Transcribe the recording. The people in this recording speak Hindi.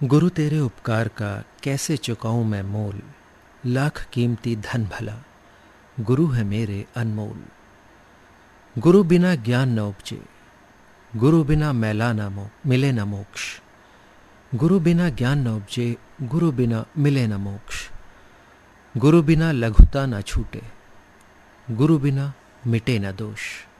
गुरु तेरे उपकार का कैसे चुकाऊं मैं मोल, लाख कीमती धन भला गुरु है मेरे अनमोल। गुरु बिना ज्ञान न उपजे, गुरु बिना मैला न मिले न मोक्ष। गुरु बिना ज्ञान न उपजे, गुरु बिना मिले न मोक्ष। गुरु बिना लघुता न छूटे, गुरु बिना मिटे न दोष।